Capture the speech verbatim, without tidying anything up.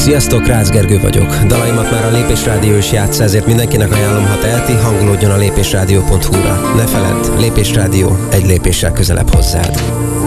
Sziasztok, Rácz Gergő vagyok. Dalaimat már a Lépés Rádió is játssza, ezért mindenkinek ajánlom, ha teheti, hangolódjon a lépésrádió pont hu-ra. Ne feledd, Lépés Rádió, egy lépéssel közelebb hozzád.